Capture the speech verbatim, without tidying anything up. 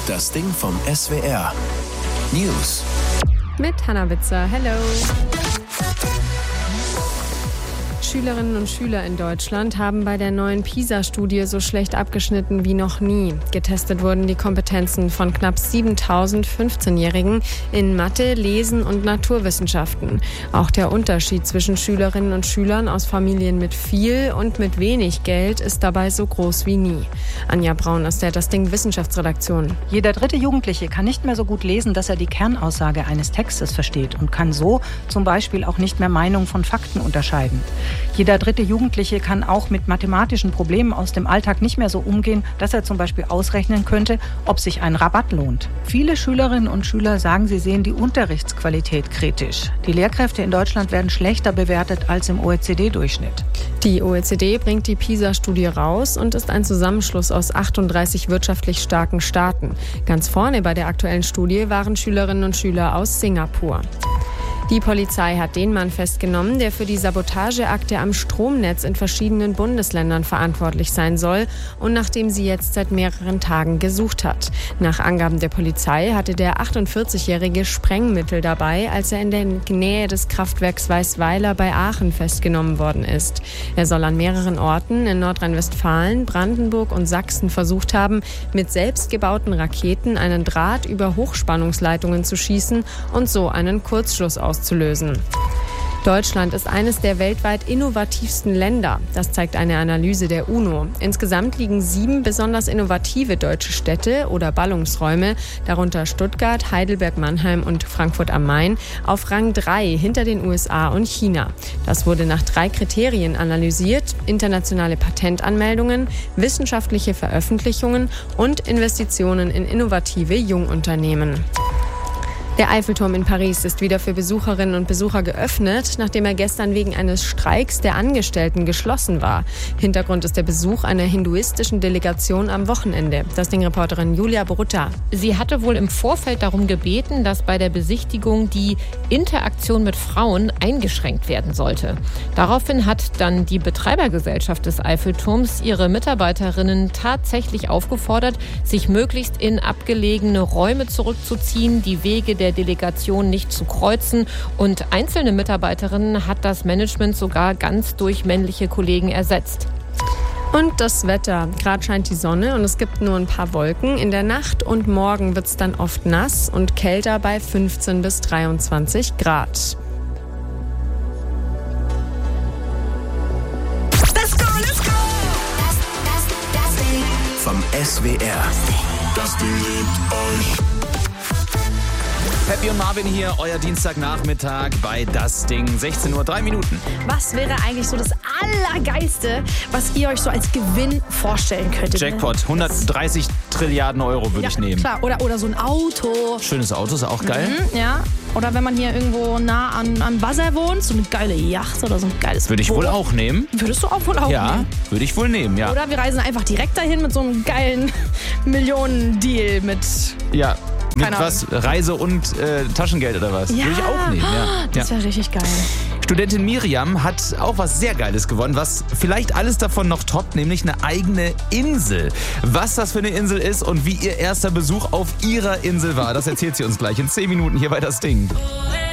Das Ding vom S W R. News. Mit Hannah Witzer. Hello. Schülerinnen und Schüler in Deutschland haben bei der neuen PISA-Studie so schlecht abgeschnitten wie noch nie. Getestet wurden die Kompetenzen von knapp siebentausend fünfzehnjährigen in Mathe, Lesen und Naturwissenschaften. Auch der Unterschied zwischen Schülerinnen und Schülern aus Familien mit viel und mit wenig Geld ist dabei so groß wie nie. Anja Braun aus der Das Ding Wissenschaftsredaktion. Jeder dritte Jugendliche kann nicht mehr so gut lesen, dass er die Kernaussage eines Textes versteht und kann so zum Beispiel auch nicht mehr Meinung von Fakten unterscheiden. Jeder dritte Jugendliche kann auch mit mathematischen Problemen aus dem Alltag nicht mehr so umgehen, dass er zum Beispiel ausrechnen könnte, ob sich ein Rabatt lohnt. Viele Schülerinnen und Schüler sagen, sie sehen die Unterrichtsqualität kritisch. Die Lehrkräfte in Deutschland werden schlechter bewertet als im O E C D-Durchschnitt. Die O E C D bringt die PISA-Studie raus und ist ein Zusammenschluss aus achtunddreißig wirtschaftlich starken Staaten. Ganz vorne bei der aktuellen Studie waren Schülerinnen und Schüler aus Singapur. Die Polizei hat den Mann festgenommen, der für die Sabotageakte am Stromnetz in verschiedenen Bundesländern verantwortlich sein soll und nach dem sie jetzt seit mehreren Tagen gesucht hat. Nach Angaben der Polizei hatte der achtundvierzigjährige Sprengmittel dabei, als er in der Nähe des Kraftwerks Weißweiler bei Aachen festgenommen worden ist. Er soll an mehreren Orten in Nordrhein-Westfalen, Brandenburg und Sachsen versucht haben, mit selbstgebauten Raketen einen Draht über Hochspannungsleitungen zu schießen und so einen Kurzschluss auszulösen. zu lösen. Deutschland ist eines der weltweit innovativsten Länder. Das zeigt eine Analyse der UNO. Insgesamt liegen sieben besonders innovative deutsche Städte oder Ballungsräume, darunter Stuttgart, Heidelberg, Mannheim und Frankfurt am Main, auf Rang drei hinter den U S A und China. Das wurde nach drei Kriterien analysiert: internationale Patentanmeldungen, wissenschaftliche Veröffentlichungen und Investitionen in innovative Jungunternehmen. Der Eiffelturm in Paris ist wieder für Besucherinnen und Besucher geöffnet, nachdem er gestern wegen eines Streiks der Angestellten geschlossen war. Hintergrund ist der Besuch einer hinduistischen Delegation am Wochenende. Das Ding-Reporterin Julia Borutta. Sie hatte wohl im Vorfeld darum gebeten, dass bei der Besichtigung die Interaktion mit Frauen eingeschränkt werden sollte. Daraufhin hat dann die Betreibergesellschaft des Eiffelturms ihre Mitarbeiterinnen tatsächlich aufgefordert, sich möglichst in abgelegene Räume zurückzuziehen, die Wege der Delegation nicht zu kreuzen, und einzelne Mitarbeiterinnen hat das Management sogar ganz durch männliche Kollegen ersetzt. Und das Wetter. Gerade scheint die Sonne und es gibt nur ein paar Wolken. In der Nacht und morgen wird es dann oft nass und kälter bei fünfzehn bis dreiundzwanzig Grad. Let's go, let's go! Das, das, das Ding vom S W R. Das Ding liebt euch. Peppy und Marvin hier, euer Dienstagnachmittag bei Das Ding. sechzehn Uhr, drei Minuten. Was wäre eigentlich so das Allergeilste, was ihr euch so als Gewinn vorstellen könntet? Jackpot, hundertdreißig Trilliarden Euro würde ja, ich nehmen. Klar, oder, oder so ein Auto. Schönes Auto, ist auch geil. Mhm, ja. Oder wenn man hier irgendwo nah an, am Wasser wohnt, so eine geile Yacht oder so ein geiles Würde ich Boot. wohl auch nehmen. Würdest du auch wohl auch Ja, nehmen? würde ich wohl nehmen, ja. Oder wir reisen einfach direkt dahin mit so einem geilen Millionen-Deal mit... Ja, mit Keine was? Reise und äh, Taschengeld oder was? Ja, Würde ich auch nehmen, ja. Das ja. wäre richtig geil. Studentin Miriam hat auch was sehr Geiles gewonnen, was vielleicht alles davon noch toppt, nämlich eine eigene Insel. Was das für eine Insel ist und wie ihr erster Besuch auf ihrer Insel war, das erzählt sie uns gleich in zehn Minuten hier bei Das Ding.